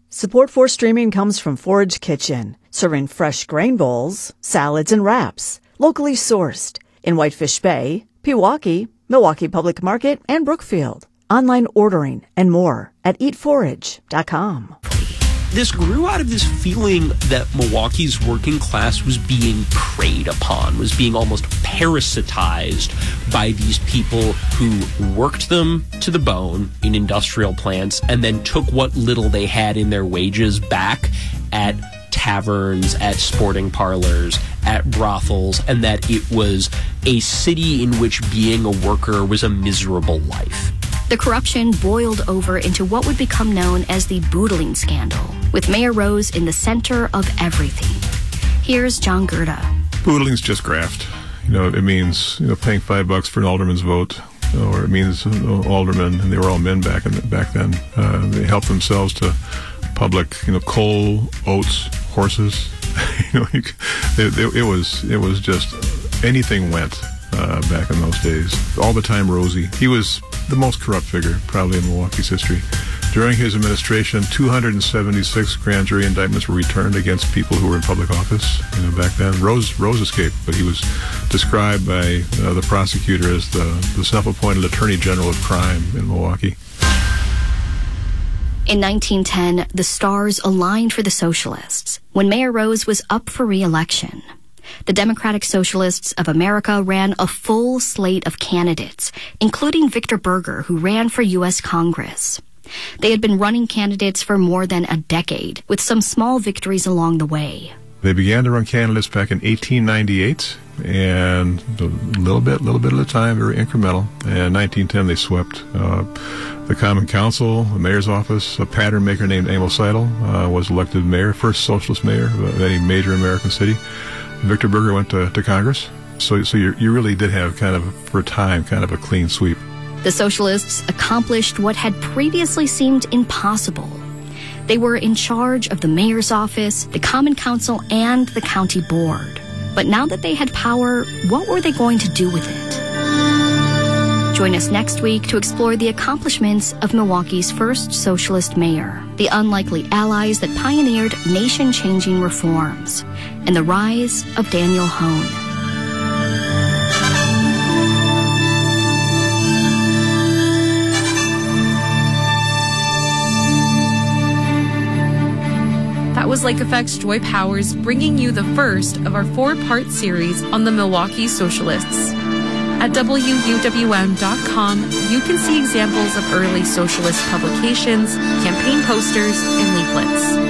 Support for streaming comes from Forage Kitchen, serving fresh grain bowls, salads, and wraps, locally sourced in Whitefish Bay, Pewaukee, Milwaukee Public Market, and Brookfield. Online ordering and more at eatforage.com. This grew out of this feeling that Milwaukee's working class was being preyed upon, was being almost parasitized by these people who worked them to the bone in industrial plants and then took what little they had in their wages back at taverns, at sporting parlors, at brothels, and that it was a city in which being a worker was a miserable life. The corruption boiled over into what would become known as the Boodling Scandal, with Mayor Rose in the center of everything. Here's John Gerda. Boodling's just graft. It means paying $5 for an alderman's vote, or it means aldermen, and they were all men back then. They helped themselves to public, coal, oats, horses. It was just anything went back in those days. All the time, Rosie. He was the most corrupt figure, probably, in Milwaukee's history. During his administration, 276 grand jury indictments were returned against people who were in public office. Back then, Rose escaped, but he was described by the prosecutor as the self-appointed attorney general of crime in Milwaukee. In 1910, the stars aligned for the Socialists when Mayor Rose was up for re-election. The Democratic Socialists of America ran a full slate of candidates, including Victor Berger, who ran for U.S. Congress. They had been running candidates for more than a decade, with some small victories along the way. They began to run candidates back in 1898, and a little bit at a time, very incremental. And in 1910, they swept the Common Council, the mayor's office. A pattern maker named Emil Seidel was elected mayor, first socialist mayor of any major American city. Victor Berger went to Congress. So you really did have for a time, a clean sweep. The Socialists accomplished what had previously seemed impossible. They were in charge of the mayor's office, the Common Council, and the county board. But now that they had power, what were they going to do with it? Join us next week to explore the accomplishments of Milwaukee's first socialist mayor, the unlikely allies that pioneered nation-changing reforms, and the rise of Daniel Hone. That was Lake Effect's Joy Powers bringing you the first of our 4-part series on the Milwaukee Socialists. At WUWM.com, you can see examples of early socialist publications, campaign posters, and leaflets.